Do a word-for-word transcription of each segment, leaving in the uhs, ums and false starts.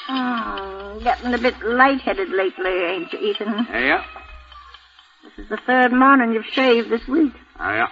Oh, getting a bit lightheaded lately, ain't you, Ethan? Yeah. This is the third morning you've shaved this week. Oh, yeah.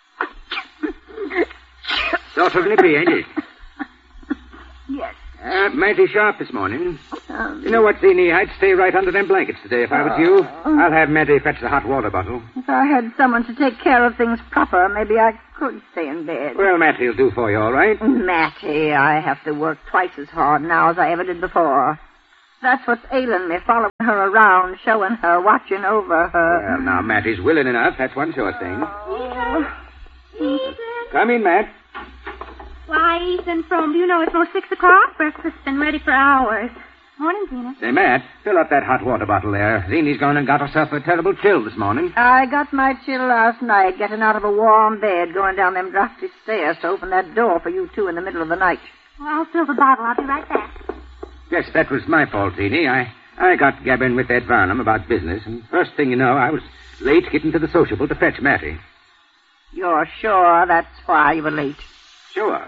Sort of nippy, ain't it? Yes. Uh, mighty sharp this morning. Um, You know what, Zini? I'd stay right under them blankets today if I was you. I'll have Matty fetch the hot water bottle. If I had someone to take care of things proper, maybe I could stay in bed. Well, Matty'll do for you, all right? Matty, I have to work twice as hard now as I ever did before. That's what's ailing me, following her around, showing her, watching over her. Well, now, Matty's willing enough. That's one sure thing. Ethan. Ethan. Come in, Matt. Why, Ethan, from you know it's most six o'clock. Breakfast's been ready for hours. Morning, Zena. Say, Matt, fill up that hot water bottle there. Zini's gone and got herself a terrible chill this morning. I got my chill last night, getting out of a warm bed, going down them drafty stairs to open that door for you two in the middle of the night. Well, I'll fill the bottle. I'll be right back. Yes, that was my fault, Zini. I, I got gabbing with Ed Varnum about business, and first thing you know, I was late getting to the sociable to fetch Matty. You're sure that's why you were late? Sure.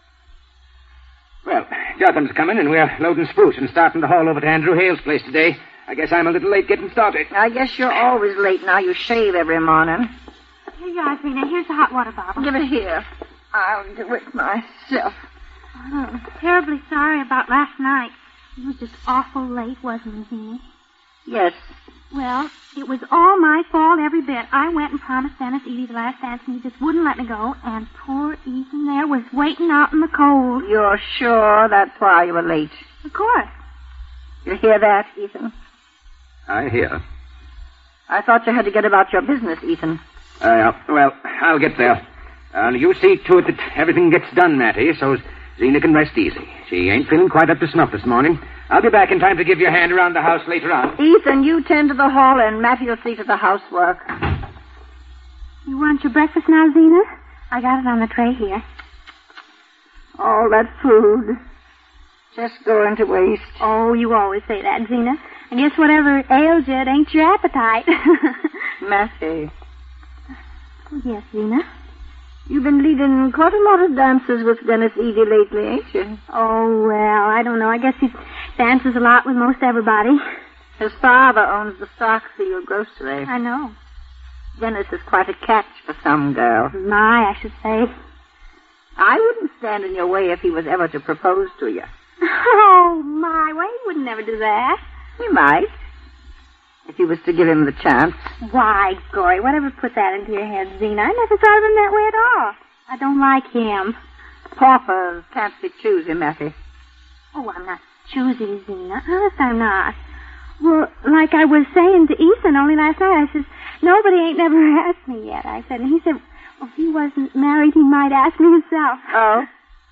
Well, Jotham's coming, and we're loading spruce and starting to haul over to Andrew Hale's place today. I guess I'm a little late getting started. I guess you're always late now. You shave every morning. Here you are, Zena. Here's the hot water bottle. Give it here. I'll do it myself. I'm terribly sorry about last night. It was just awful late, wasn't it, Zena? Yes. Well, it was all my fault, every bit. I went and promised Dennis Edie the last dance, and he just wouldn't let me go. And poor Ethan there was waiting out in the cold. You're sure that's why you were late? Of course. You hear that, Ethan? I hear. I thought you had to get about your business, Ethan. Uh, well, I'll get there. And you see to it that everything gets done, Matty, so Zena can rest easy. She ain't feeling quite up to snuff this morning. I'll be back in time to give you a hand around the house later on. Ethan, you tend to the hall, and Matty will see to the housework. You want your breakfast now, Zena? I got it on the tray here. All that food. Just going to waste. Oh, you always say that, Zena. I guess whatever ails you, it ain't your appetite. Matty. Yes, Zena? You've been leading quite a lot of dances with Dennis Edie lately, ain't you? Oh, well, I don't know. I guess he dances a lot with most everybody. His father owns the Starkfield grocery. I know. Dennis is quite a catch for some girl. My, I should say. I wouldn't stand in your way if he was ever to propose to you. Oh, my. Well, he would never do that. He might. If you was to give him the chance. Why, Gory, whatever put that into your head, Zena? I never thought of him that way at all. I don't like him. Paupers can't be choosy, Matty. Oh, I'm not choosy, Zena. Honest, I'm not. Well, like I was saying to Ethan only last night, I said, nobody ain't never asked me yet. I said, and he said, well, if he wasn't married, he might ask me himself. Oh?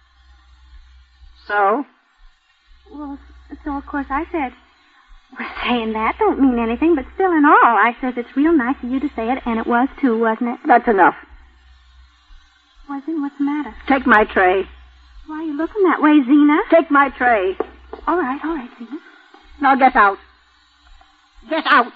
So? Well, so of course I said, well, saying that don't mean anything, but still in all, I said it's real nice of you to say it, and it was too, wasn't it? That's enough. Was it? What's the matter? Take my tray. Why are you looking that way, Zena? Take my tray. All right, all right, Zena. Now get out. Get out.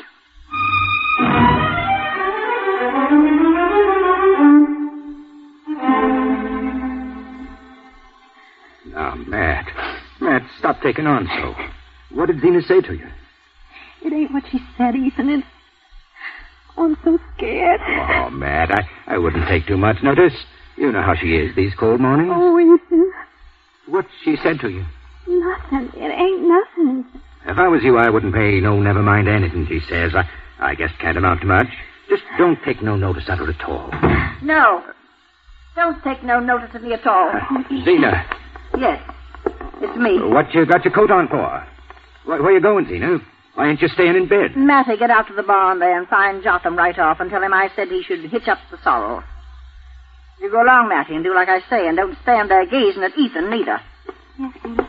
Now, Matt. Matt, stop taking on so. What did Zena say to you? It ain't what she said, Ethan. It's... Oh, I'm so scared. Oh, Matt, I, I wouldn't take too much notice. You know how she is these cold mornings. Oh, Ethan. What she said to you? Nothing. It ain't nothing. If I was you, I wouldn't pay no never mind anything she says. I, I guess can't amount to much. Just don't take no notice of her at all. No. Don't take no notice of me at all. Uh, Zena. Yes. It's me. What you got your coat on for? Where, where you going, Zena? Why ain't you staying in bed? Matty, get out to the barn there and find Jotham right off and tell him I said he should hitch up the sorrel. You go along, Matty, and do like I say, and don't stand there gazing at Ethan, neither. Yes, Zena.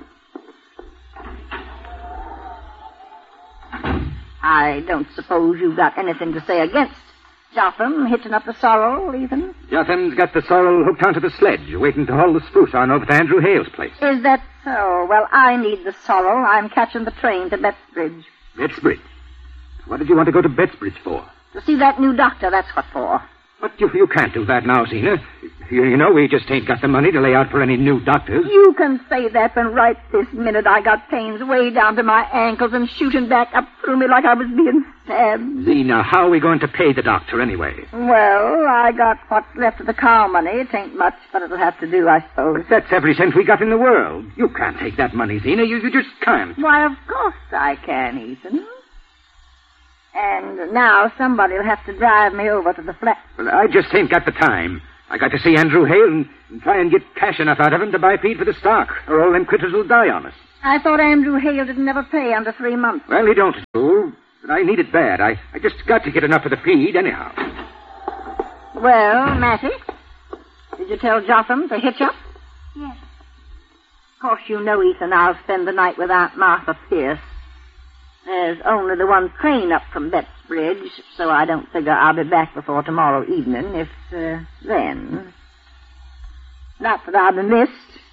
I don't suppose you've got anything to say against Jotham hitching up the sorrel, Ethan? Jotham's got the sorrel hooked onto the sledge, waiting to haul the spruce on over to Andrew Hale's place. Is that so? Well, I need the sorrel. I'm catching the train to Bettsbridge. Bettsbridge? What did you want to go to Bettsbridge for? To see that new doctor, that's what for. But you, you can't do that now, Zena. You, you know we just ain't got the money to lay out for any new doctors. You can say that, but right this minute I got pains way down to my ankles and shooting back up through me like I was being stabbed. Zena, how are we going to pay the doctor anyway? Well, I got what's left of the cow money. It ain't much, but it'll have to do, I suppose. But that's every cent we got in the world. You can't take that money, Zena. You, you just can't. Why, of course I can, Ethan. And now somebody'll have to drive me over to the flat. Well, I just ain't got the time. I got to see Andrew Hale and, and try and get cash enough out of him to buy feed for the stock, or all them critters will die on us. I thought Andrew Hale didn't never pay under three months. Well, he don't, fool. But I need it bad. I, I just got to get enough for the feed, anyhow. Well, Mattie, did you tell Jotham to hitch up? Yes. Of course, you know, Ethan, I'll spend the night with Aunt Martha Pierce. There's only the one train up from Bettsbridge, so I don't figure I'll be back before tomorrow evening, if uh, then. Not that I'll be missed.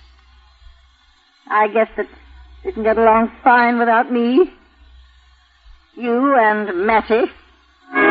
I guess that you can get along fine without me. You and Mattie.